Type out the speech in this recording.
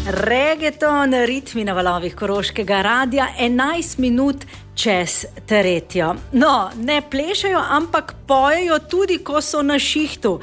Reggaeton, ritmi na valovih Koroškega radia, 11 minut čez tretjo. No, ne plešajo, ampak pojejo tudi, ko so na šihtu.